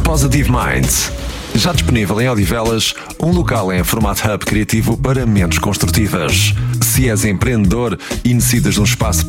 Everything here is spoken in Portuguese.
Positive Minds. Já disponível em Odivelas, um local em formato hub criativo para mentes construtivas. Se és empreendedor e necessitas de um espaço